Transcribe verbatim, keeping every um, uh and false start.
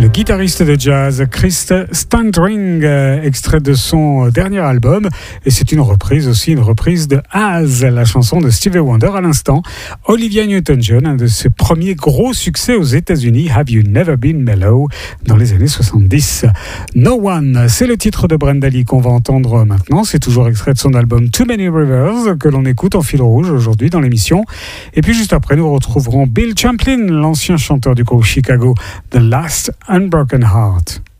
Le guitariste de jazz Chris Standring, euh, extrait de son dernier album, et c'est une reprise aussi, une reprise de As, la chanson de Stevie Wonder à l'instant. Olivia Newton-John, un de ses premiers gros succès aux États-Unis, Have You Never Been Mellow, dans les années soixante-dix. No One, c'est le titre de Brenda Lee qu'on va entendre maintenant. C'est toujours extrait de son album Too Many Rivers que l'on écoute en fil rouge aujourd'hui dans l'émission. Et puis juste après, nous retrouverons Bill Champlin, l'ancien chanteur du groupe Chicago, The Last Unbroken Heart.